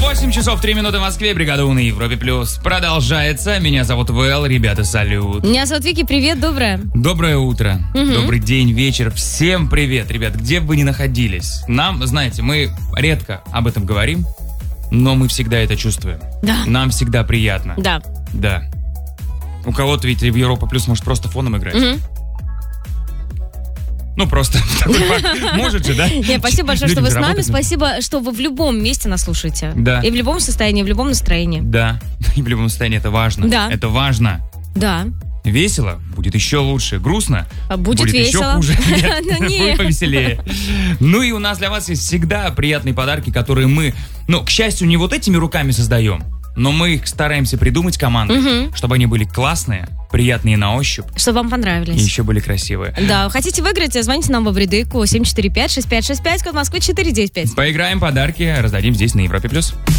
8 часов 3 минуты в Москве. Бригада У на Европе Плюс продолжается. Меня зовут Вэл. Ребята, салют. Меня зовут Вики. Привет, доброе. Доброе утро. Добрый день, вечер. Всем привет, ребят, где бы вы ни находились. Нам, знаете, мы редко об этом говорим, но мы всегда это чувствуем. Да. Нам всегда приятно. Да. Да. У кого-то ведь в Европа Плюс может просто фоном играть. Ну, просто такой факт. Может же, да? Нет, спасибо большое, что Людям вы с же нами. работать Спасибо, что вы в любом месте нас слушаете. Да. И в любом состоянии, в любом настроении. Да. И в любом состоянии это важно. Да. Это важно. Да. Весело будет еще лучше. Грустно Будет весело. еще хуже. Ну, нет. Будет повеселее. Ну и у нас для вас есть всегда приятные подарки, которые мы, к счастью, не вот этими руками создаем, но мы их стараемся придумать командой, чтобы они были классные, приятные на ощупь. Чтобы вам понравились. И еще были красивые. Да, хотите выиграть, звоните нам в Эвридейку 745-6565, код Москвы 495. Поиграем, подарки раздадим здесь на Европе+.